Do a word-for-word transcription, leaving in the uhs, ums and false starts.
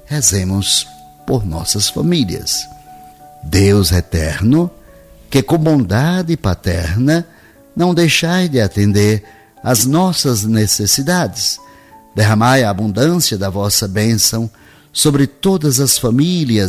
rezemos por nossas famílias. Deus eterno, que com bondade paterna não deixai de atender às nossas necessidades, derramai a abundância da vossa bênção sobre todas as famílias